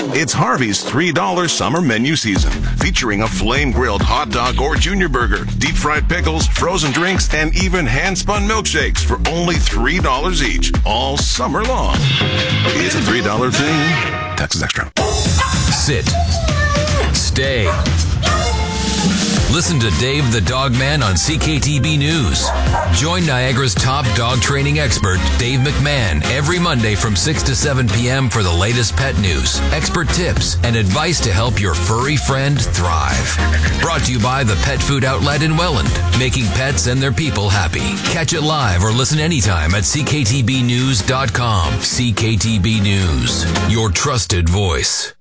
It's Harvey's $3 summer menu season, featuring a flame-grilled hot dog or junior burger, deep-fried pickles, frozen drinks, and even hand-spun milkshakes for only $3 each, all summer long. It's a $3 thing. Taxes extra. Sit. Stay. Listen to Dave the Dog Man on CKTB News. Join Niagara's top dog training expert, Dave McMahon, every Monday from 6 to 7 p.m. for the latest pet news, expert tips, and advice to help your furry friend thrive. Brought to you by the Pet Food Outlet in Welland, making pets and their people happy. Catch it live or listen anytime at cktbnews.com. CKTB News, your trusted voice.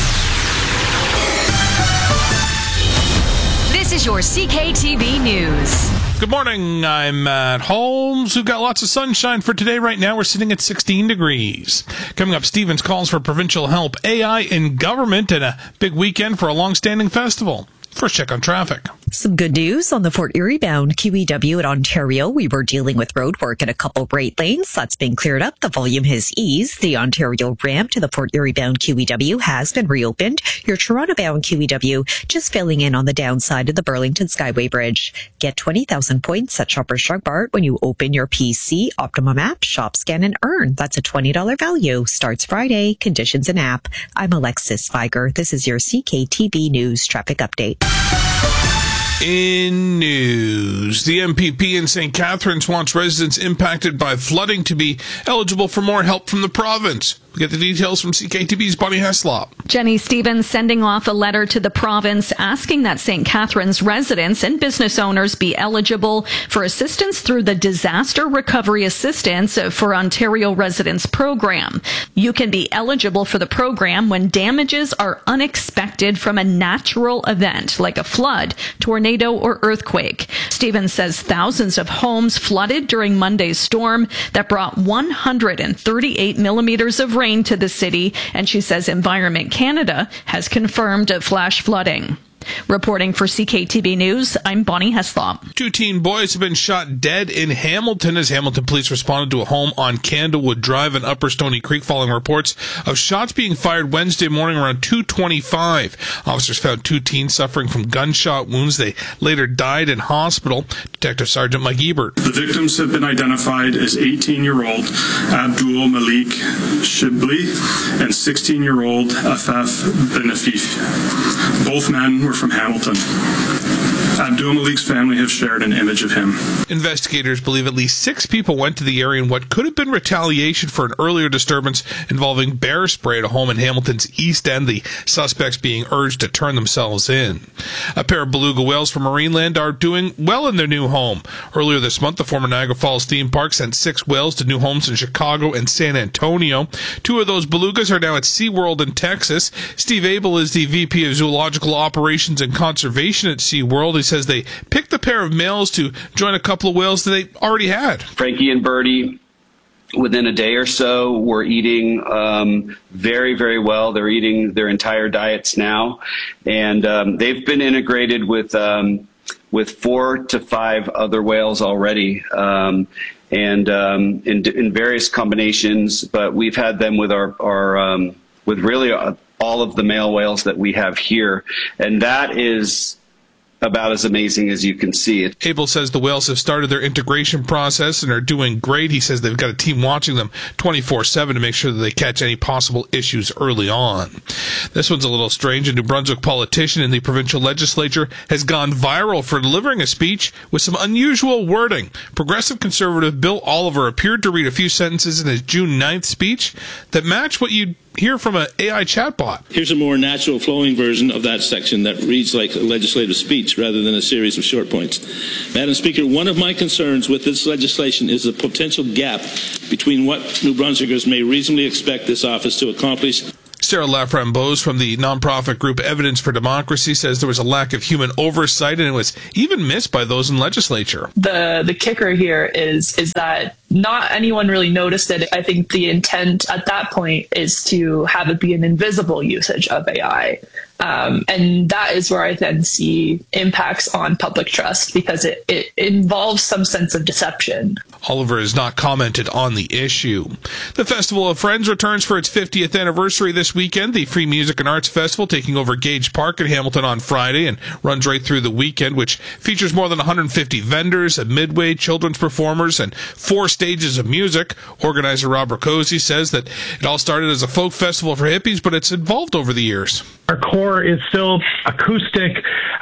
This is your CKTB News. Good morning, I'm Matt Holmes. We've got lots of sunshine for today. Right now we're sitting at 16 degrees. Coming up, Stevens calls for provincial help, AI in government, and a big weekend for a long-standing festival. First check on traffic. Some good news on the Fort Erie bound QEW at Ontario. We were dealing with road work in a couple right lanes. That's been cleared up. The volume has eased. The Ontario ramp to the Fort Erie bound QEW has been reopened. Your Toronto bound QEW just filling in on the downside of the Burlington Skyway Bridge. Get 20,000 points at Shoppers Drug Mart when you open your PC Optimum app, shop, scan, and earn. That's a $20 value. Starts Friday. Conditions in app. I'm Alexis Feiger. This is your CKTB News traffic update. In news, the MPP in St. Catharines wants residents impacted by flooding to be eligible for more help from the province. We get the details from CKTB's Bonnie Heslop. Jenny Stevens sending off a letter to the province asking that St. Catharines residents and business owners be eligible for assistance through the Disaster Recovery Assistance for Ontario Residents program. You can be eligible for the program when damages are unexpected from a natural event like a flood, tornado, or earthquake. Stevens says thousands of homes flooded during Monday's storm that brought 138 millimeters of rain to the city, and she says Environment Canada has confirmed flash flooding. Reporting for CKTB News, I'm Bonnie Heslop. 2 teen boys have been shot dead in Hamilton as Hamilton police responded to a home on Candlewood Drive in Upper Stony Creek following reports of shots being fired Wednesday morning around 2:25. Officers found 2 teens suffering from gunshot wounds. They later died in hospital. Detective Sergeant Mike Ebert. The victims have been identified as 18-year-old Abdul Malik Shibli and 16-year-old Afaf Ben Afif. Both men were from Hamilton. Abdul Malik's family have shared an image of him. Investigators believe at least 6 people went to the area in what could have been retaliation for an earlier disturbance involving bear spray at a home in Hamilton's East End, the suspects being urged to turn themselves in. A pair of beluga whales from Marineland are doing well in their new home. Earlier this month, the former Niagara Falls theme park sent 6 whales to new homes in Chicago and San Antonio. 2 of those belugas are now at SeaWorld in Texas. Steve Abel is the VP of Zoological Operations and Conservation at SeaWorld. He says they picked the pair of males to join a couple of whales that they already had. Frankie and Birdie, within a day or so, were eating very, very well. They're eating their entire diets now, and they've been integrated with 4 to 5 other whales already, and in various combinations. But we've had them with our with really all of the male whales that we have here, and that is about as amazing as you can see it. Abel says the whales have started their integration process and are doing great. He says they've got a team watching them 24/7 to make sure that they catch any possible issues early on. This one's a little strange. A New Brunswick politician in the provincial legislature has gone viral for delivering a speech with some unusual wording. Progressive Conservative Bill Oliver appeared to read a few sentences in his June 9th speech that match what you'd hear from an AI chatbot. Here's a more natural flowing version of that section that reads like a legislative speech rather than a series of short points. Madam Speaker, one of my concerns with this legislation is the potential gap between what New Brunswickers may reasonably expect this office to accomplish. Sarah Laframboise from the nonprofit group Evidence for Democracy says there was a lack of human oversight and it was even missed by those in legislature. The kicker here is that not anyone really noticed it. I think the intent at that point is to have it be an invisible usage of AI. And that is where I then see impacts on public trust, because it involves some sense of deception. Oliver has not commented on the issue. The Festival of Friends returns for its 50th anniversary this weekend. The Free Music and Arts Festival taking over Gage Park in Hamilton on Friday and runs right through the weekend, which features more than 150 vendors, a midway, children's performers, and 4 stages of music. Organizer Rob Rakosi says that it all started as a folk festival for hippies, but it's evolved over the years. Our core is still acoustic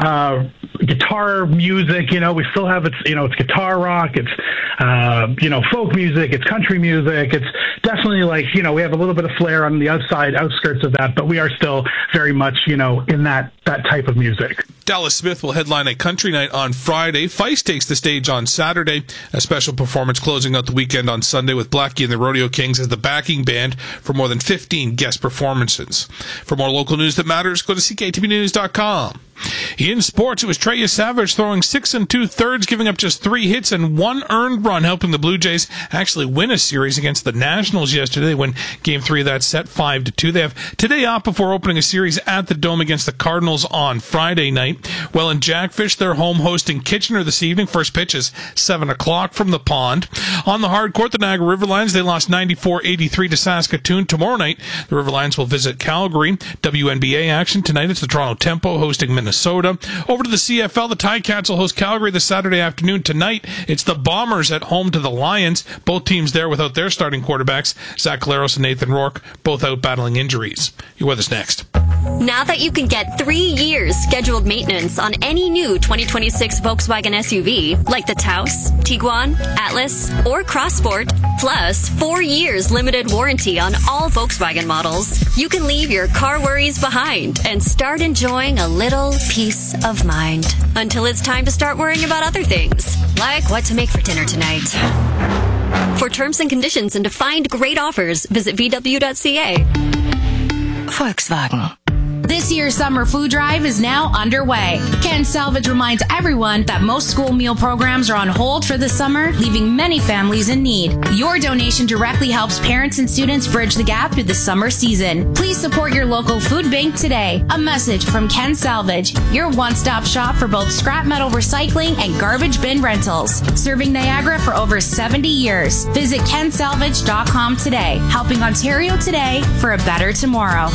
guitar music. We still have it's guitar rock. It's folk music. It's country music. It's definitely we have a little bit of flair on the outskirts of that, but we are still very much in that type of music. Dallas Smith will headline a country night on Friday. Feist takes the stage on Saturday. A special performance closing out the weekend on Sunday with Blackie and the Rodeo Kings as the backing band for more than 15 guest performances. For more local news that matters, go to cktvnews.com. In sports, it was Trey Savage throwing 6 2/3, giving up just 3 hits and 1 earned run, helping the Blue Jays actually win a series against the Nationals yesterday. They win Game 3 of that set 5-2. They have today off before opening a series at the Dome against the Cardinals on Friday night. Well, in Jackfish, they're home hosting Kitchener this evening. First pitch is 7 o'clock from the pond. On the hard court, the Niagara Riverlions, they lost 94-83 to Saskatoon. Tomorrow night, the Riverlions will visit Calgary. WNBA action tonight. It's the Toronto Tempo hosting Minnesota. Over to the CFL, the Ticats will host Calgary this Saturday afternoon. Tonight, it's the Bombers at home to the Lions. Both teams there without their starting quarterbacks, Zach Caleros and Nathan Rourke, both out battling injuries. Your weather's next. Now that you can get 3 years scheduled maintenance on any new 2026 Volkswagen SUV, like the Taos, Tiguan, Atlas, or Crossport, plus 4 years limited warranty on all Volkswagen models, you can leave your car worries behind and start enjoying a little peace of mind. Until it's time to start worrying about other things, like what to make for dinner tonight. For terms and conditions and to find great offers, visit VW.ca. Volkswagen. This year's summer food drive is now underway. Ken Salvage reminds everyone that most school meal programs are on hold for the summer, leaving many families in need. Your donation directly helps parents and students bridge the gap through the summer season. Please support your local food bank today. A message from Ken Salvage, your one-stop shop for both scrap metal recycling and garbage bin rentals. Serving Niagara for over 70 years. Visit kensalvage.com today, helping Ontario today for a better tomorrow.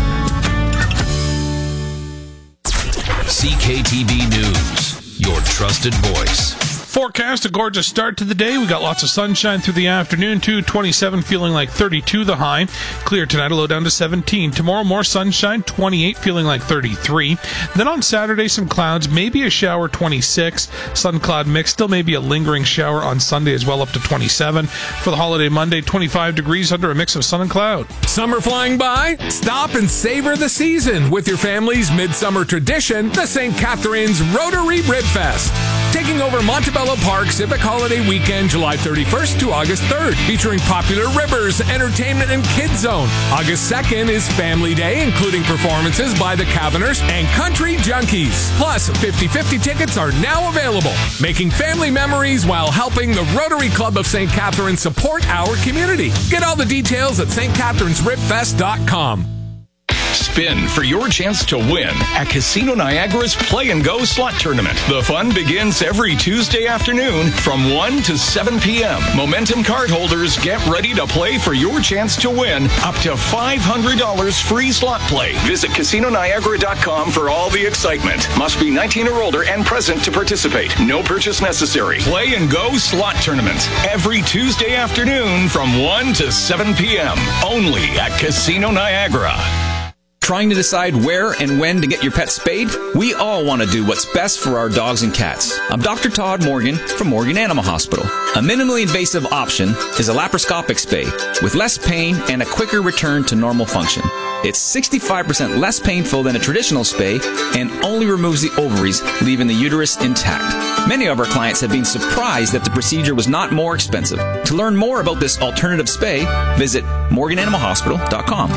CKTB News, your trusted voice. Forecast, a gorgeous start to the day. We got lots of sunshine through the afternoon, too. 27 feeling like 32 the high. Clear tonight, a low down to 17. Tomorrow, more sunshine, 28 feeling like 33. Then on Saturday, some clouds, maybe a shower, 26. Sun cloud mix, still maybe a lingering shower on Sunday as well, up to 27. For the holiday Monday, 25 degrees under a mix of sun and cloud. Summer flying by? Stop and savor the season with your family's midsummer tradition, the St. Catharines Rotary Rib Fest. Taking over Montebello Park Civic Holiday Weekend, July 31st to August 3rd, featuring popular ribbers, entertainment, and kids zone. August 2nd is Family Day, including performances by the Caverners and Country Junkies. Plus, 50/50 tickets are now available, making family memories while helping the Rotary Club of St. Catharines support our community. Get all the details at stcatharinesribfest.com. Spin for your chance to win at Casino Niagara's Play and Go Slot Tournament. The fun begins every Tuesday afternoon from 1 to 7 p.m. Momentum card holders get ready to play for your chance to win up to $500 free slot play. Visit CasinoNiagara.com for all the excitement. Must be 19 or older and present to participate. No purchase necessary. Play and Go Slot Tournament every Tuesday afternoon from 1 to 7 p.m. Only at Casino Niagara. Trying to decide where and when to get your pet spayed? We all want to do what's best for our dogs and cats. I'm Dr. Todd Morgan from Morgan Animal Hospital. A minimally invasive option is a laparoscopic spay with less pain and a quicker return to normal function. It's 65% less painful than a traditional spay and only removes the ovaries, leaving the uterus intact. Many of our clients have been surprised that the procedure was not more expensive. To learn more about this alternative spay, visit morgananimalhospital.com.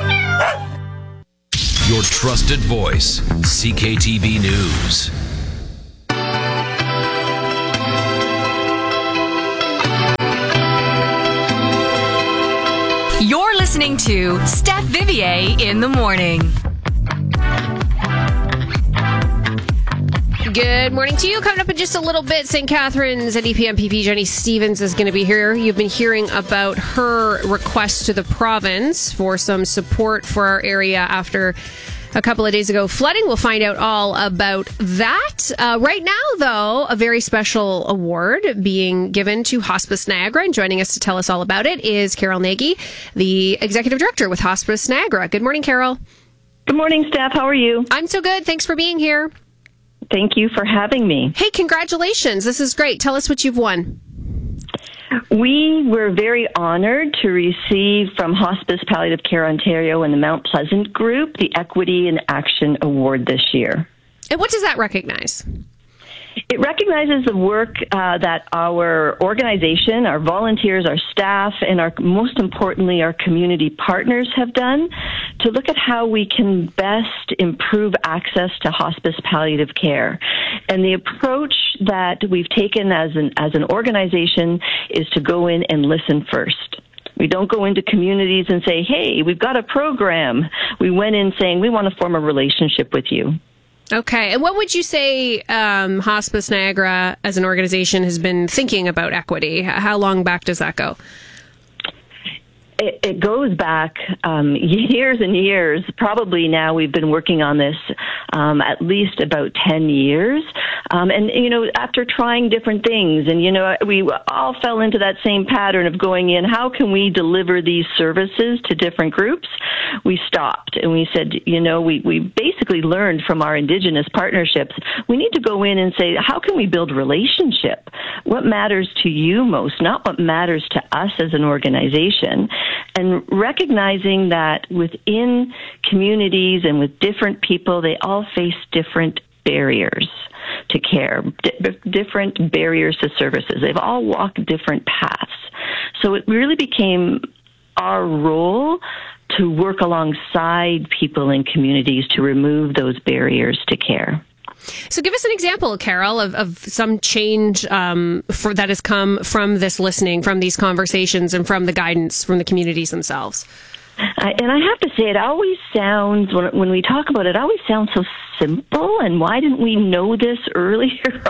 Your trusted voice, CKTB News. You're listening to Steph Vivier in the morning. Good morning to you. Coming up in just a little bit, St. Catharines and EPMPP Jenny Stevens is going to be here. You've been hearing about her request to the province for some support for our area after a couple of days ago flooding. We'll find out all about that. Right now, though, a very special award being given to Hospice Niagara. And joining us to tell us all about it is Carol Nagy, the Executive Director with Hospice Niagara. Good morning, Carol. Good morning, Steph. How are you? I'm so good. Thanks for being here. Thank you for having me. Hey, congratulations. This is great. Tell us what you've won. We were very honored to receive from Hospice Palliative Care Ontario and the Mount Pleasant Group the Equity in Action Award this year. And what does that recognize? It recognizes the work that our organization, our volunteers, our staff, and most importantly, our community partners have done to look at how we can best improve access to hospice palliative care. And the approach that we've taken as an organization is to go in and listen first. We don't go into communities and say, hey, we've got a program. We went in saying, we want to form a relationship with you. Okay. And what would you say Hospice Niagara as an organization has been thinking about equity? How long back does that go? It goes back years and years. Probably now we've been working on this at least about 10 years. And, after trying different things, and, we all fell into that same pattern of going in, how can we deliver these services to different groups? We stopped and we said, we basically learned from our Indigenous partnerships, we need to go in and say, how can we build relationship? What matters to you most, not what matters to us as an organization. And recognizing that within communities and with different people, they all face different barriers to care, different barriers to services. They've all walked different paths. So it really became our role to work alongside people in communities to remove those barriers to care. So give us an example, Carol, of some change that has come from this listening, from these conversations, and from the guidance from the communities themselves. And I have to say, it always sounds, when we talk about it, it always sounds so simple, and why didn't we know this earlier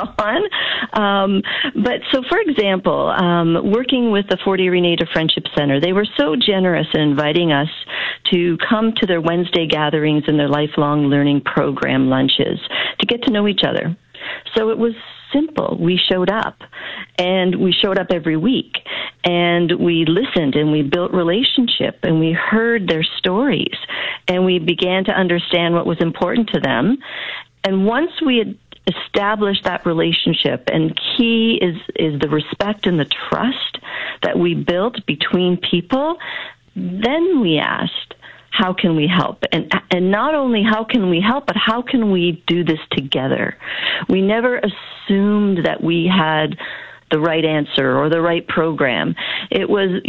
on? But so, for example, working with the Fort Erie Native Friendship Center, they were so generous in inviting us to come to their Wednesday gatherings and their lifelong learning program lunches to get to know each other. So it was simple. We showed up, and we showed up every week, and we listened, and we built relationship, and we heard their stories, and we began to understand what was important to them. And once we had established that relationship, and key is the respect and the trust that we built between people, then we asked, how can we help? And not only how can we help, but how can we do this together? We never assumed that we had the right answer or the right program. It was,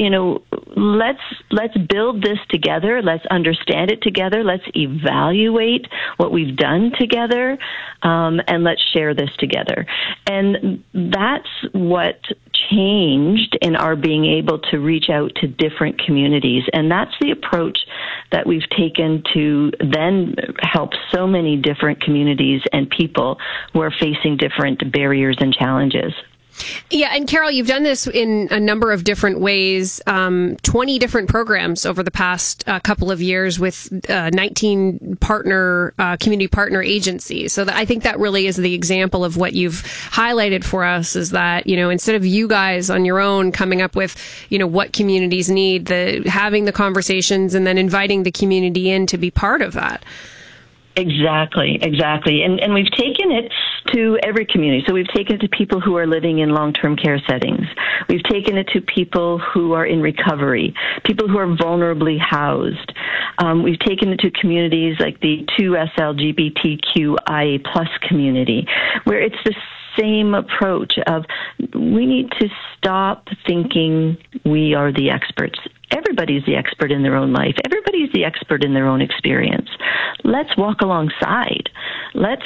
let's build this together. Let's understand it together. Let's evaluate what we've done together, and let's share this together. And that's what changed in our being able to reach out to different communities. And that's the approach that we've taken to then help so many different communities and people who are facing different barriers and challenges. Yeah, and Carol, you've done this in a number of different ways, 20 different programs over the past couple of years with 19 community partner agencies. So I think that really is the example of what you've highlighted for us, is that, instead of you guys on your own coming up with, what communities need, having the conversations and then inviting the community in to be part of that. Exactly. And we've taken it to every community. So we've taken it to people who are living in long-term care settings. We've taken it to people who are in recovery, people who are vulnerably housed. We've taken it to communities like the 2S LGBTQIA+ community, where it's the same approach of we need to stop thinking we are the experts. Everybody's the expert in their own life. Everybody's the expert in their own experience. Let's walk alongside. Let's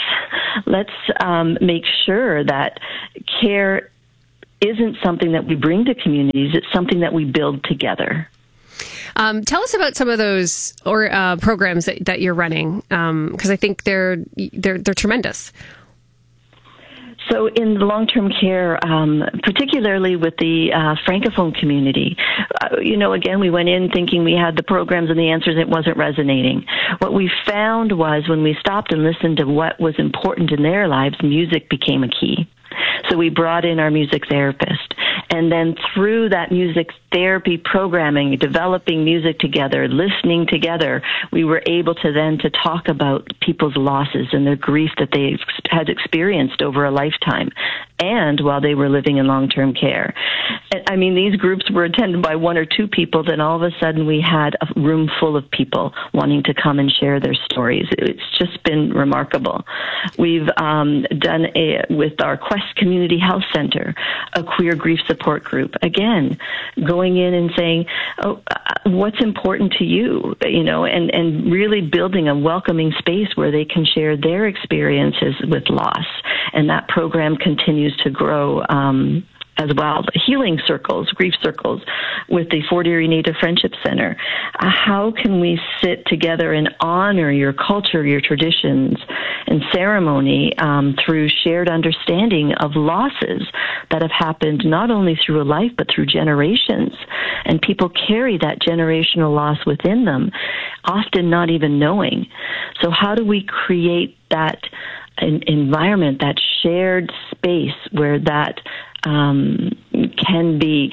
make sure that care isn't something that we bring to communities. It's something that we build together. Tell us about some of those programs that you're running, because I think they're tremendous. So in the long-term care, particularly with the Francophone community, again, we went in thinking we had the programs and the answers, it wasn't resonating. What we found was when we stopped and listened to what was important in their lives, music became a key. So we brought in our music therapist. And then through that music therapy programming, developing music together, listening together, we were able to then to talk about people's losses and their grief that they had experienced over a lifetime and while they were living in long-term care. I mean, these groups were attended by one or two people, then all of a sudden we had a room full of people wanting to come and share their stories. It's just been remarkable. We've done with our Quest Community Health Center, a queer grief support group. Again, going in and saying, what's important to you, and really building a welcoming space where they can share their experiences with loss. And that program continues to grow as well. Healing circles, grief circles with the Fort Erie Native Friendship Center. How can we sit together and honor your culture, your traditions, and ceremony through shared understanding of losses that have happened not only through a life but through generations? And people carry that generational loss within them, often not even knowing. So how do we create that environment, that shared space where that can be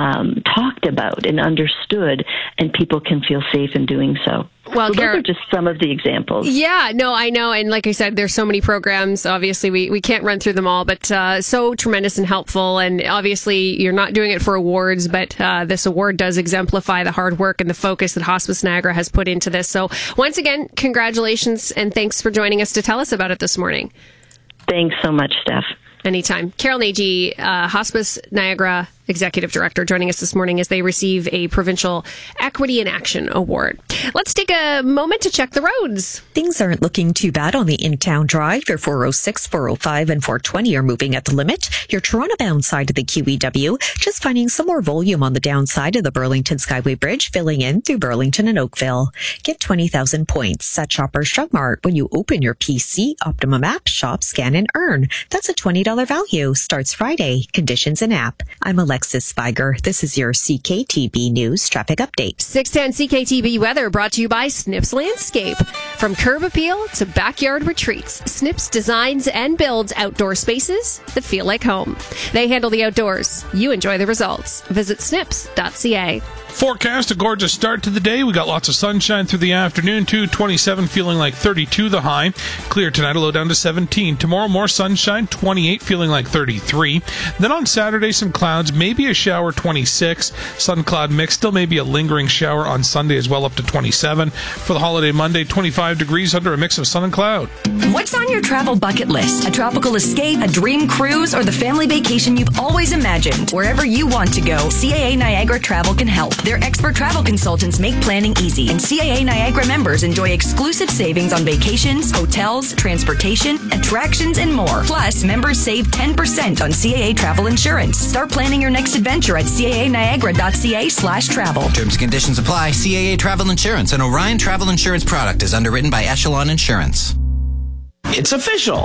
talked about and understood, and people can feel safe in doing so. Well, so those are just some of the examples. Yeah, no, I know. And like I said, there's so many programs. Obviously, we can't run through them all, but so tremendous and helpful. And obviously, you're not doing it for awards, but this award does exemplify the hard work and the focus that Hospice Niagara has put into this. So once again, congratulations and thanks for joining us to tell us about it this morning. Thanks so much, Steph. Anytime. Carol Nagy, Hospice Niagara Executive Director, joining us this morning as they receive a Provincial Equity in Action Award. Let's take a moment to check the roads. Things aren't looking too bad on the in-town drive. Your 406, 405, and 420 are moving at the limit. Your Toronto-bound side of the QEW, just finding some more volume on the downside of the Burlington Skyway Bridge, filling in through Burlington and Oakville. Get 20,000 points at Shoppers Drug Mart when you open your PC Optimum app, shop, scan, and earn. That's a $20 value. Starts Friday. Conditions in app. I'm Alexis Spiger. This is your CKTB News Traffic Update. 610 CKTB weather brought to you by Snips Landscape. From curb appeal to backyard retreats, Snips designs and builds outdoor spaces that feel like home. They handle the outdoors. You enjoy the results. Visit snips.ca. Forecast, a gorgeous start to the day. We got lots of sunshine through the afternoon, too. 27 feeling like 32 the high. Clear tonight, a low down to 17. Tomorrow, more sunshine, 28 feeling like 33. Then on Saturday, some clouds, maybe a shower, 26. Sun cloud mix, still maybe a lingering shower on Sunday as well, up to 27. For the holiday Monday, 25 degrees under a mix of sun and cloud. What's on your travel bucket list? A tropical escape, a dream cruise, or the family vacation you've always imagined? Wherever you want to go, CAA Niagara Travel can help. Their expert travel consultants make planning easy, and CAA Niagara members enjoy exclusive savings on vacations, hotels, transportation, attractions, and more. Plus, members save 10% on CAA travel insurance. Start planning your next adventure at caaniagara.ca/travel. Terms and conditions apply. CAA Travel Insurance, an Orion Travel Insurance product, is underwritten by Echelon Insurance. It's official.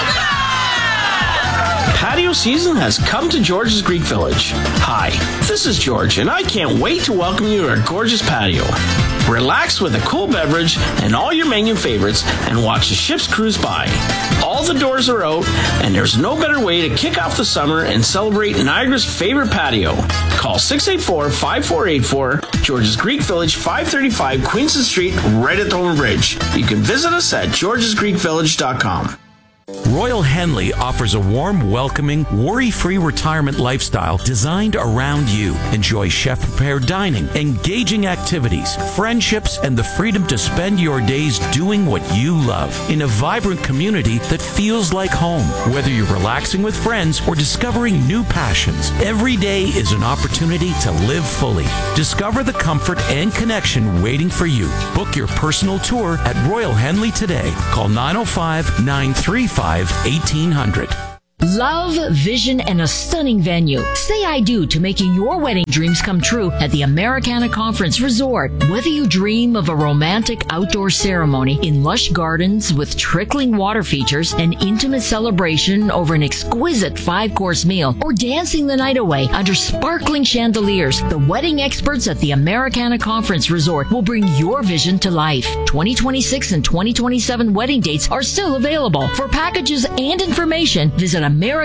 Patio season has come to George's Greek Village. Hi, this is George, and I can't wait to welcome you to our gorgeous patio. Relax with a cool beverage and all your menu favorites and watch the ships cruise by. All the doors are out, and there's no better way to kick off the summer and celebrate Niagara's favorite patio. Call 684-5484, George's Greek Village, 535 Queenston Street, right at Dover Bridge. You can visit us at georgesgreekvillage.com. Royal Henley offers a warm, welcoming, worry-free retirement lifestyle designed around you. Enjoy chef-prepared dining, engaging activities, friendships, and the freedom to spend your days doing what you love in a vibrant community that feels like home. Whether you're relaxing with friends or discovering new passions, every day is an opportunity to live fully. Discover the comfort and connection waiting for you. Book your personal tour at Royal Henley today. Call 905-935-1800. Love, vision, and a stunning venue. Say I do to making your wedding dreams come true at the Americana Conference Resort. Whether you dream of a romantic outdoor ceremony in lush gardens with trickling water features, an intimate celebration over an exquisite 5-course meal, or dancing the night away under sparkling chandeliers, the wedding experts at the Americana Conference Resort will bring your vision to life. 2026 and 2027 wedding dates are still available. For packages and information, visit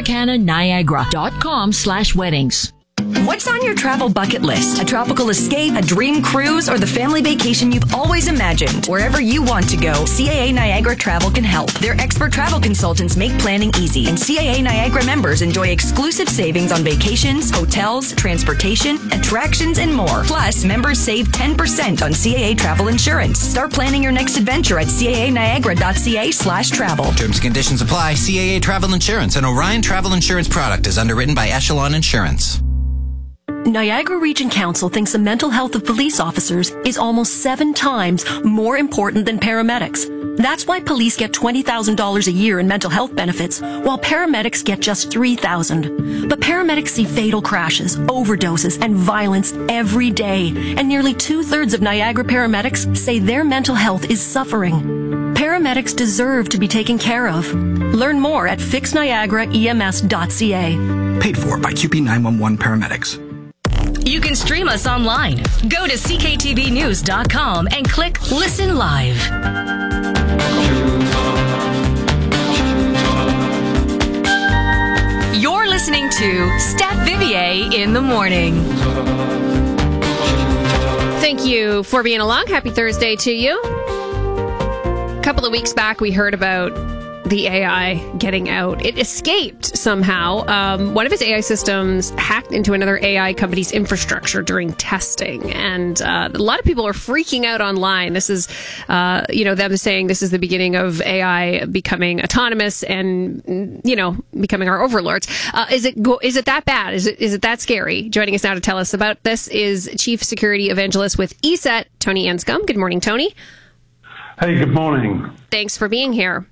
americananiagara.com/weddings. What's on your travel bucket list? A tropical escape, a dream cruise, or the family vacation you've always imagined? Wherever you want to go, CAA Niagara Travel can help. Their expert travel consultants make planning easy, and CAA Niagara members enjoy exclusive savings on vacations, hotels, transportation, attractions, and more. Plus, members save 10% on CAA travel insurance. Start planning your next adventure at caaniagara.ca/travel. Terms and conditions apply. CAA Travel Insurance, an Orion Travel Insurance product, is underwritten by Echelon Insurance. Niagara Region Council thinks the mental health of police officers is almost 7 times more important than paramedics. That's why police get $20,000 a year in mental health benefits, while paramedics get just $3,000. But paramedics see fatal crashes, overdoses, and violence every day, and nearly 2/3 of Niagara paramedics say their mental health is suffering. Paramedics deserve to be taken care of. Learn more at fixniagaraems.ca. Paid for by QP 911 Paramedics. You can stream us online. Go to cktvnews.com and click Listen Live. You're listening to Steph Vivier in the Morning. Thank you for being along. Happy Thursday to you. A couple of weeks back, we heard about the AI getting out. It escaped somehow. One of his AI systems hacked into another AI company's infrastructure during testing. And a lot of people are freaking out online. This is, them saying this is the beginning of AI becoming autonomous and, becoming our overlords. Is it that bad? Is it that scary? Joining us now to tell us about this is Chief Security Evangelist with ESET, Tony Anscombe. Good morning, Tony. Hey, good morning. Thanks for being here.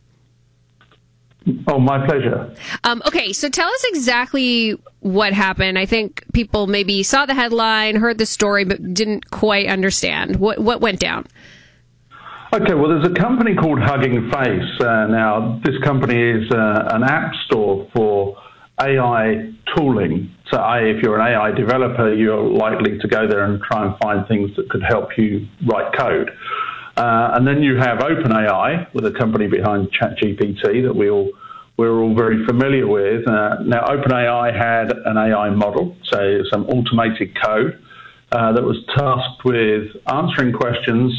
Oh, my pleasure. Okay, so tell us exactly what happened. I think people maybe saw the headline, heard the story, but didn't quite understand. What went down? Okay, well, there's a company called Hugging Face. Now, this company is an app store for AI tooling. So if you're an AI developer, you're likely to go there and try and find things that could help you write code. And then you have OpenAI, with a company behind ChatGPT that we're all very familiar with. Now, OpenAI had an AI model, so some automated code that was tasked with answering questions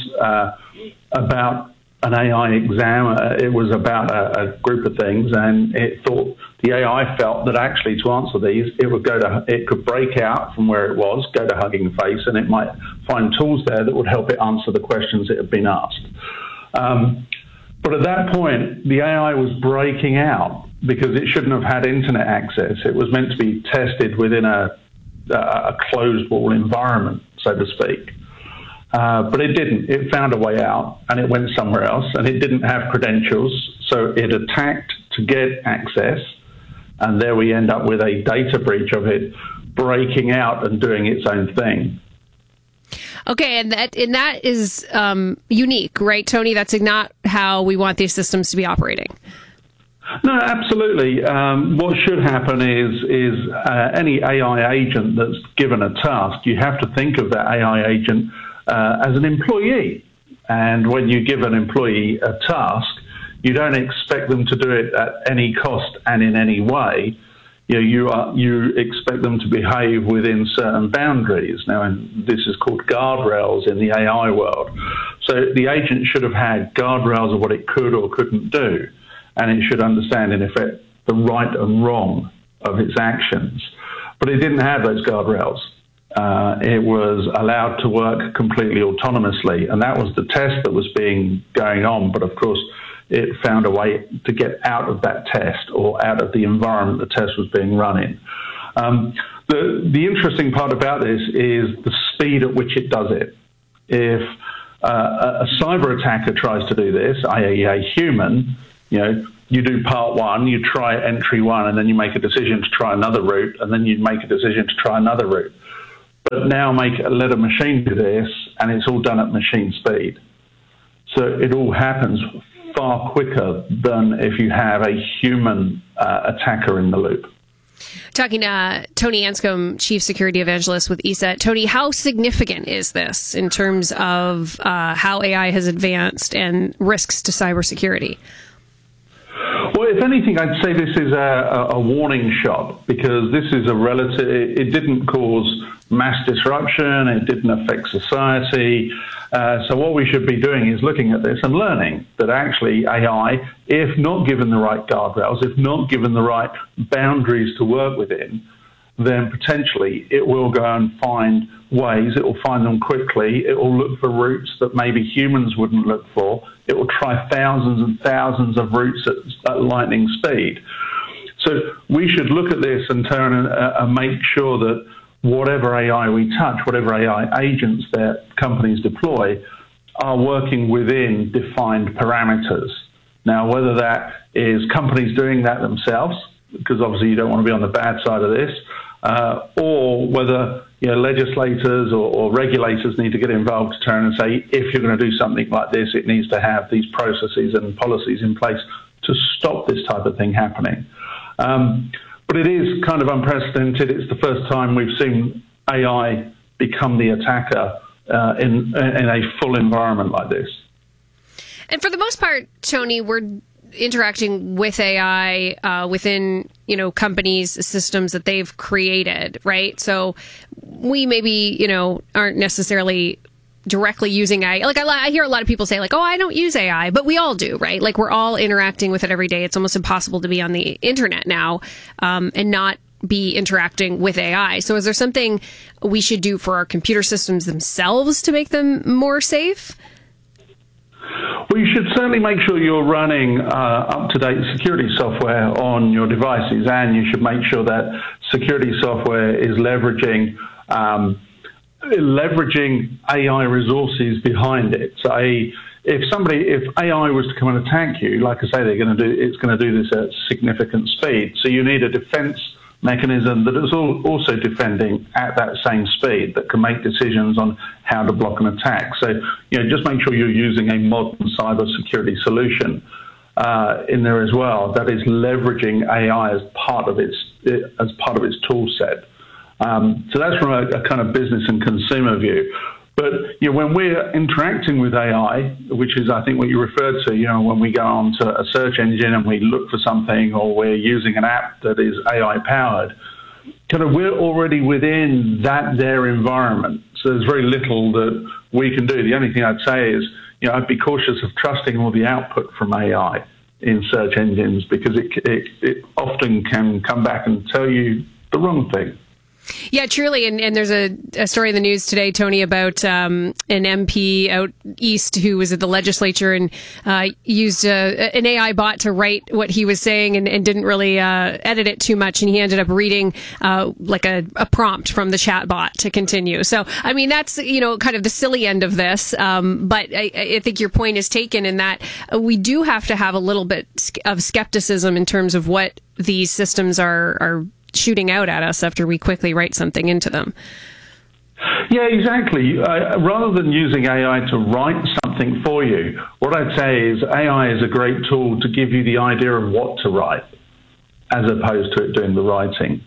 about an AI exam. It was about a group of things, and the AI felt that actually to answer these, it could break out from where it was, go to Hugging Face, and it might find tools there that would help it answer the questions it had been asked. But at that point, the AI was breaking out because it shouldn't have had internet access. It was meant to be tested within a closed wall environment, so to speak. But it didn't. It found a way out, and it went somewhere else, and it didn't have credentials, so it attacked to get access, and there we end up with a data breach of it breaking out and doing its own thing. Okay, and that is unique, right, Tony? That's not how we want these systems to be operating. No, absolutely. What should happen is any AI agent that's given a task, you have to think of that AI agent as an employee. And when you give an employee a task, you don't expect them to do it at any cost and in any way. You expect them to behave within certain boundaries. Now, and this is called guardrails in the AI world. So the agent should have had guardrails of what it could or couldn't do, and it should understand, in effect, the right and wrong of its actions. But it didn't have those guardrails. It was allowed to work completely autonomously, and that was the test that was going on. But of course, it found a way to get out of that test or out of the environment the test was being run in. The interesting part about this is the speed at which it does it. If a cyber attacker tries to do this, i.e. a human, you do part one, you try entry one, and then you make a decision to try another route, and then you make a decision to try another route. But now let a machine do this, and it's all done at machine speed. So it all happens far quicker than if you have a human attacker in the loop. Talking to Tony Anscombe, Chief Security Evangelist with ESET. Tony, how significant is this in terms of how AI has advanced and risks to cybersecurity? Well, if anything, I'd say this is a warning shot, because this is it didn't cause mass disruption, it didn't affect society. So what we should be doing is looking at this and learning that actually AI, if not given the right guardrails, if not given the right boundaries to work within, then potentially it will go and find ways, it will find them quickly, it will look for routes that maybe humans wouldn't look for, it will try thousands and thousands of routes at lightning speed. So we should look at this and turn and make sure that whatever AI we touch, whatever AI agents that companies deploy, are working within defined parameters. Now, whether that is companies doing that themselves, because obviously you don't want to be on the bad side of this, or whether legislators or regulators need to get involved to turn and say, if you're going to do something like this, it needs to have these processes and policies in place to stop this type of thing happening. But it is kind of unprecedented. It's the first time we've seen AI become the attacker in a full environment like this. And for the most part, Tony, we're interacting with AI within, companies' systems that they've created, right? So we maybe, aren't necessarily directly using AI. Like I hear a lot of people say like, oh, I don't use AI, but we all do, right? Like we're all interacting with it every day. It's almost impossible to be on the internet now and not be interacting with AI. So is there something we should do for our computer systems themselves to make them more safe? Well, you should certainly make sure you're running up-to-date security software on your devices, and you should make sure that security software is leveraging AI resources behind it. So if AI was to come and attack you, like I say, it's going to do this at significant speed. So you need a defense mechanism that is also defending at that same speed, that can make decisions on how to block an attack. So, just make sure you're using a modern cybersecurity solution in there as well that is leveraging AI as part of its tool set. So that's from a kind of business and consumer view. But when we're interacting with AI, which is I think what you referred to, when we go onto a search engine and we look for something, or we're using an app that is AI powered, we're already within their environment. So there's very little that we can do. The only thing I'd say is, I'd be cautious of trusting all the output from AI in search engines, because it often can come back and tell you the wrong thing. Yeah, truly. And there's a story in the news today, Tony, about an MP out east who was at the legislature and used an AI bot to write what he was saying and didn't really edit it too much. And he ended up reading like a prompt from the chat bot to continue. So, I mean, that's, kind of the silly end of this. But I think your point is taken in that we do have to have a little bit of skepticism in terms of what these systems are shooting out at us after we quickly write something into them. Yeah, exactly. Rather than using AI to write something for you, what I'd say is AI is a great tool to give you the idea of what to write, as opposed to it doing the writing.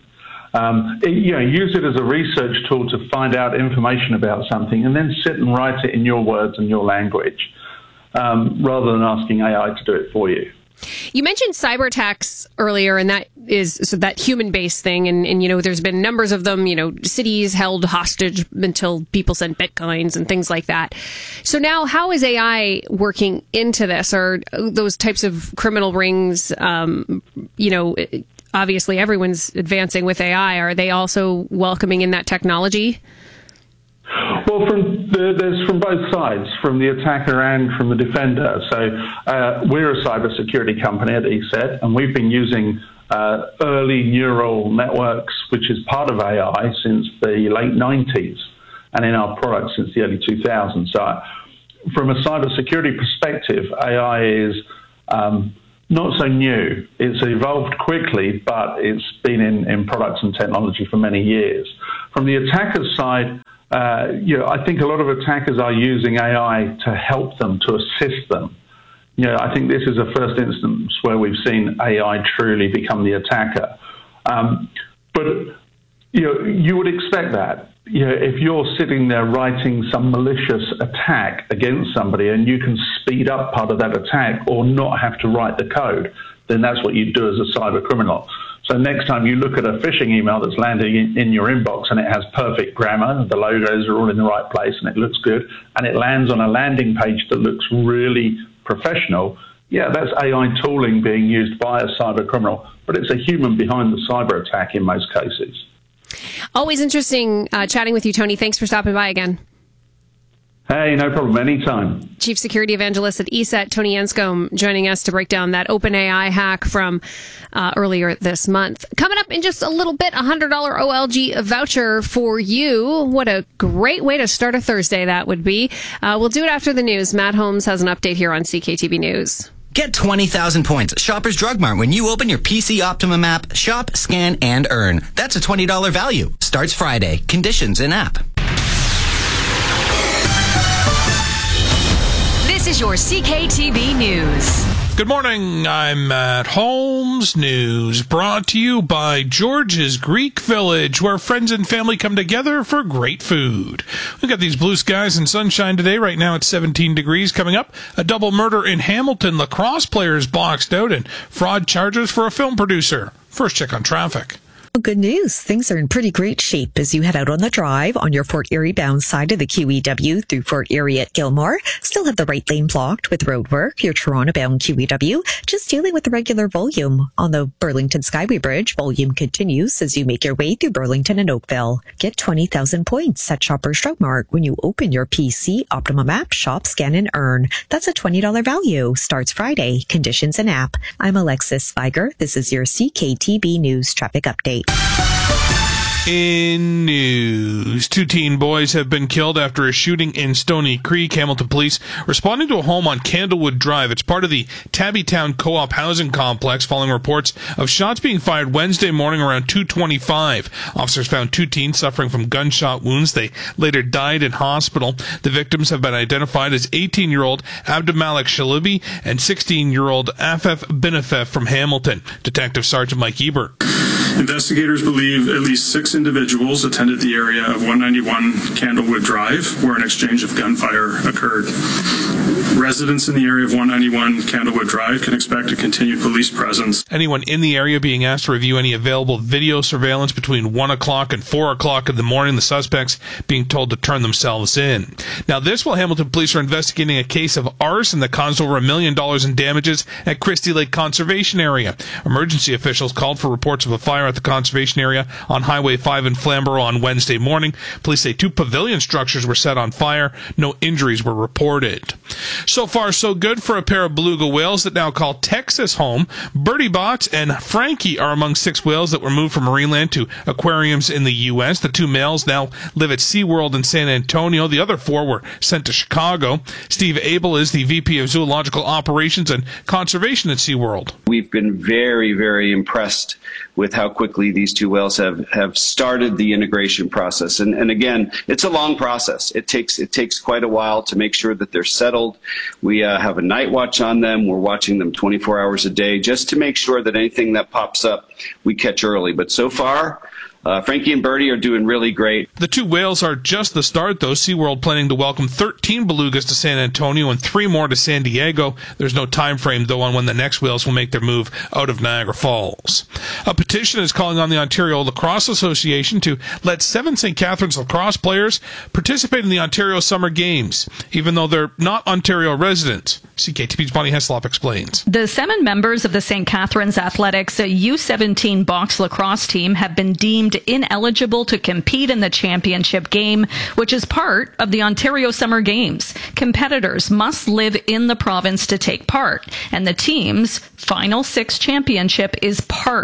Use it as a research tool to find out information about something, and then sit and write it in your words and your language, rather than asking AI to do it for you. You mentioned cyber attacks earlier, and that is that human-based thing. And there's been numbers of them, cities held hostage until people sent bitcoins and things like that. So now how is AI working into this? Are those types of criminal rings, obviously everyone's advancing with AI. Are they also welcoming in that technology? Well, there's from both sides, from the attacker and from the defender. So we're a cybersecurity company at ESET, and we've been using early neural networks, which is part of AI, since the late 90s, and in our products since the early 2000s. So from a cybersecurity perspective, AI is not so new. It's evolved quickly, but it's been in products and technology for many years. From the attacker's side, I think a lot of attackers are using AI to help them, to assist them. I think this is a first instance where we've seen AI truly become the attacker. But you would expect that. If you're sitting there writing some malicious attack against somebody and you can speed up part of that attack or not have to write the code, then that's what you do as a cyber criminal. So next time you look at a phishing email that's landing in your inbox and it has perfect grammar, the logos are all in the right place and it looks good, and it lands on a landing page that looks really professional, that's AI tooling being used by a cyber criminal, but it's a human behind the cyber attack in most cases. Always interesting chatting with you, Tony. Thanks for stopping by again. Hey, no problem. Anytime. Chief Security Evangelist at ESET, Tony Anscombe, joining us to break down that OpenAI hack from earlier this month. Coming up in just a little bit, $100 OLG voucher for you. What a great way to start a Thursday that would be. We'll do it after the news. Matt Holmes has an update here on CKTB News. Get 20,000 points at Shoppers Drug Mart when you open your PC Optimum app. Shop, scan, and earn. That's a $20 value. Starts Friday. Conditions in app. This is your CKTB News. Good morning, I'm Matt Holmes. News brought to you by George's Greek Village, where friends and family come together for great food. We've got these blue skies and sunshine today. Right now it's 17 degrees. Coming up, a double murder in Hamilton. Lacrosse players boxed out and fraud charges for a film producer. First check on traffic. Good news. Things are in pretty great shape as you head out on the drive on your Fort Erie bound side of the QEW through Fort Erie at Gilmore. Still have the right lane blocked with road work. Your Toronto bound QEW just dealing with the regular volume. On the Burlington Skyway Bridge, volume continues as you make your way through Burlington and Oakville. Get 20,000 points at Shoppers Drug Mart when you open your PC Optimum app. Shop, scan, and earn. That's a $20 value. Starts Friday. Conditions in app. I'm Alexis Viger. This is your CKTB News traffic update. In news, 2 teen boys have been killed after a shooting in Stony Creek. Hamilton police responding to a home on Candlewood Drive. It's part of the Tabbytown Co-op housing complex following reports of shots being fired Wednesday morning around 2:25. Officers found 2 teens suffering from gunshot wounds. They later died in hospital. The victims have been identified as 18-year-old Abdulmalik Shalibi and 16-year-old Afef Binafef from Hamilton. Detective Sergeant Mike Ebert. Investigators believe at least 6 individuals attended the area of 191 Candlewood Drive, where an exchange of gunfire occurred. Residents in the area of 191 Candlewood Drive can expect a continued police presence. Anyone in the area being asked to review any available video surveillance between 1 o'clock and 4 o'clock in the morning. The suspects being told to turn themselves in. Now, this while Hamilton police are investigating a case of arson that caused over $1 million in damages at Christie Lake Conservation Area. Emergency officials called for reports of a fire at the conservation area on Highway 5 in Flamborough on Wednesday morning. Police say 2 pavilion structures were set on fire. No injuries were reported. So far, so good for a pair of beluga whales that now call Texas home. Bertie Bott's and Frankie are among 6 whales that were moved from Marineland to aquariums in the U.S. The 2 males now live at SeaWorld in San Antonio. The other 4 were sent to Chicago. Steve Abel is the VP of Zoological Operations and Conservation at SeaWorld. We've been very, very impressed with how quickly these 2 whales have started the integration process. And again, it's a long process. It takes quite a while to make sure that they're settled. We have a night watch on them. We're watching them 24 hours a day just to make sure that anything that pops up, we catch early. But so far, Frankie and Bertie are doing really great. The 2 whales are just the start, though. SeaWorld planning to welcome 13 belugas to San Antonio and 3 more to San Diego. There's no time frame, though, on when the next whales will make their move out of Niagara Falls. A petition is calling on the Ontario Lacrosse Association to let 7 St. Catharines lacrosse players participate in the Ontario Summer Games, even though they're not Ontario residents. CKTB's Bonnie Heslop explains. The 7 members of the St. Catharines Athletics U17 box lacrosse team have been deemed ineligible to compete in the championship game, which is part of the Ontario Summer Games. Competitors must live in the province to take part, and the team's Final 6 championship is part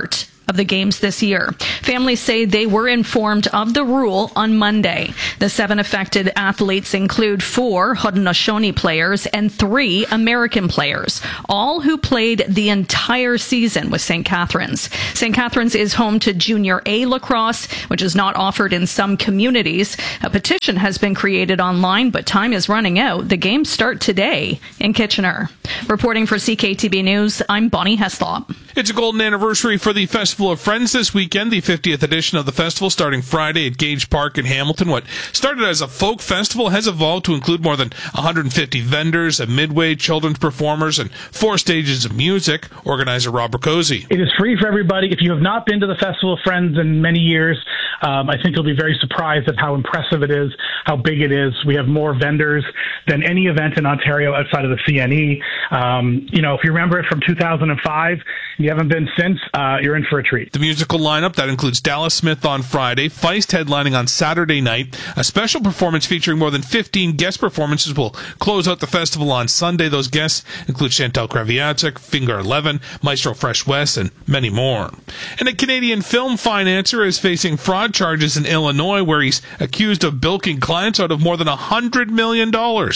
of the games this year. Families say they were informed of the rule on Monday. The 7 affected athletes include 4 Haudenosaunee players and 3 American players, all who played the entire season with St. Catharines. St. Catharines is home to Junior A lacrosse, which is not offered in some communities. A petition has been created online, but time is running out. The games start today in Kitchener. Reporting for CKTB News, I'm Bonnie Heslop. It's a golden anniversary for the Festival of Friends this weekend, the 50th edition of the festival starting Friday at Gage Park in Hamilton. What started as a folk festival has evolved to include more than 150 vendors, a midway, children's performers, and 4 stages of music. Organizer Rob Riccozzi. It is free for everybody. If you have not been to the Festival of Friends in many years, I think you'll be very surprised at how impressive it is, how big it is. We have more vendors than any event in Ontario outside of the CNE. If you remember it from 2005, you haven't been since, you're in for a treat. The musical lineup, that includes Dallas Smith on Friday, Feist headlining on Saturday night. A special performance featuring more than 15 guest performances will close out the festival on Sunday. Those guests include Chantal Kraviatsik, Finger 11, Maestro Fresh West, and many more. And a Canadian film financier is facing fraud charges in Illinois, where he's accused of bilking clients out of more than $100 million.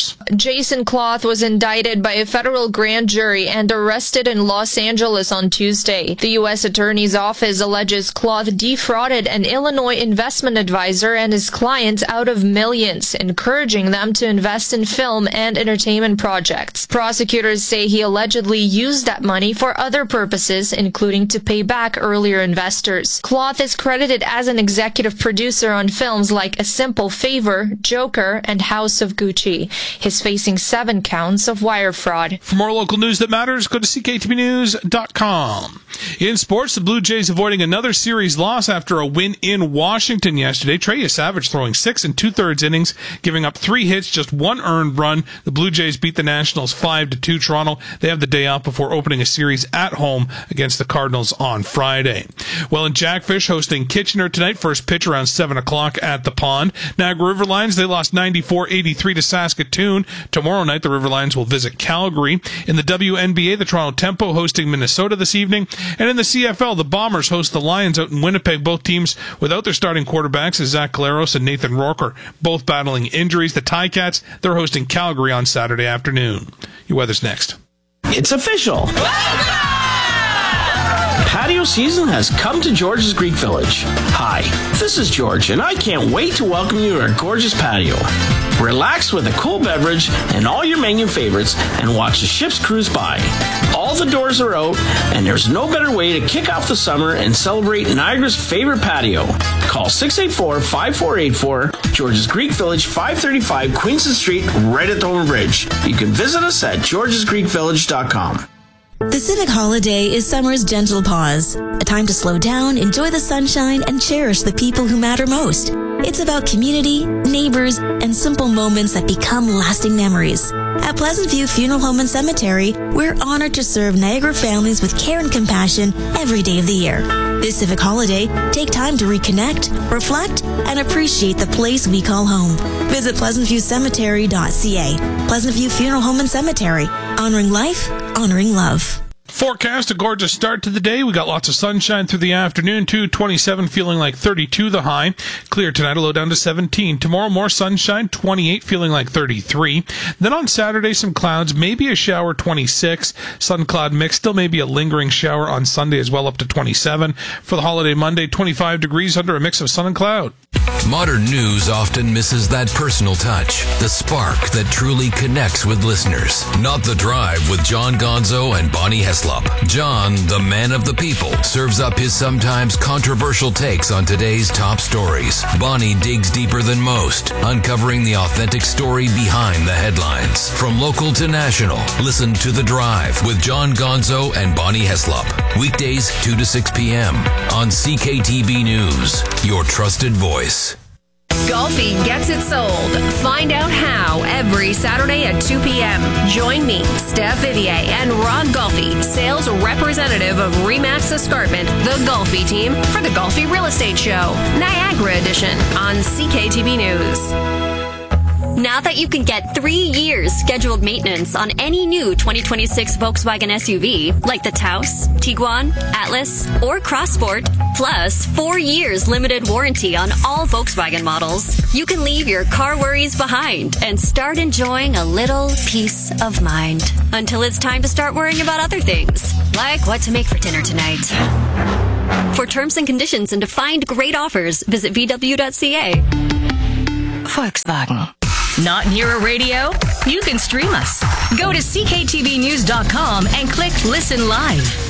Jason Cloth was indicted by a federal grand jury and arrested in Los Angeles on Tuesday. The U.S. Attorney's Office alleges Cloth defrauded an Illinois investment advisor and his clients out of millions, encouraging them to invest in film and entertainment projects. Prosecutors say he allegedly used that money for other purposes, including to pay back earlier investors. Cloth is credited as an executive producer on films like A Simple Favor, Joker, and House of Gucci. He's facing 7 counts of wire fraud. For more local news that matters, go to CKTBnews.com. In sports, the Blue Jays avoiding another series loss after a win in Washington yesterday. Trey Savage throwing 6 2/3 innings, giving up 3 hits, just 1 earned run. The Blue Jays beat the Nationals 5-2. Toronto, they have the day off before opening a series at home against the Cardinals on Friday. Well, in Jackfish hosting Kitchener tonight, first pitch around 7 o'clock at the Pond. Niagara River Lions, they lost 94-83 to Saskatoon. Tomorrow night, the River Lions will visit Calgary. In the WNBA, the Toronto Tempo hosting Minnesota this evening. And in the CFL, the Bombers host the Lions out in Winnipeg. Both teams without their starting quarterbacks, as Zach Caleros and Nathan Rourke are both battling injuries. The Ticats, they're hosting Calgary on Saturday afternoon. Your weather's next. It's official. Patio season has come to George's Greek Village. Hi, this is George, and I can't wait to welcome you to our gorgeous patio. Relax with a cool beverage and all your menu favorites and watch the ships cruise by. All the doors are out, and there's no better way to kick off the summer and celebrate Niagara's favorite patio. Call 684-5484, George's Greek Village, 535 Queenston Street, right at the Homer Bridge. You can visit us at georgesgreekvillage.com. The Civic Holiday is summer's gentle pause, a time to slow down, enjoy the sunshine, and cherish the people who matter most. It's about community, neighbors, and simple moments that become lasting memories. At Pleasant View Funeral Home and Cemetery, we're honored to serve Niagara families with care and compassion every day of the year. This Civic Holiday, take time to reconnect, reflect, and appreciate the place we call home. Visit pleasantviewcemetery.ca. Pleasant View Funeral Home and Cemetery. Honoring life, honoring love. Forecast, a gorgeous start to the day. We got lots of sunshine through the afternoon, too. 27, feeling like 32 the high. Clear tonight, a low down to 17. Tomorrow, more sunshine, 28, feeling like 33. Then on Saturday, some clouds, maybe a shower, 26. Sun-cloud mix, still maybe a lingering shower on Sunday as well, up to 27. For the holiday Monday, 25 degrees under a mix of sun and cloud. Modern news often misses that personal touch, the spark that truly connects with listeners. Not The Drive with John Gonzo and Bonnie Heslop. John, the man of the people, serves up his sometimes controversial takes on today's top stories. Bonnie digs deeper than most, uncovering the authentic story behind the headlines. From local to national, listen to The Drive with John Gonzo and Bonnie Heslop. Weekdays 2 to 6 p.m. on CKTB News, your trusted voice. Golfi gets it sold. Find out how every Saturday at 2 p.m. Join me, Steph Vivier, and Rod Golfi, sales representative of Remax Escarpment, the Golfi team, for the Golfi Real Estate Show, Niagara Edition on CKTB News. Now that you can get 3 years scheduled maintenance on any new 2026 Volkswagen SUV, like the Taos, Tiguan, Atlas, or Crossport, plus 4 years limited warranty on all Volkswagen models, you can leave your car worries behind and start enjoying a little peace of mind. Until it's time to start worrying about other things, like what to make for dinner tonight. For terms and conditions and to find great offers, visit VW.ca. Volkswagen. Not near a radio? You can stream us. Go to cktvnews.com and click Listen Live.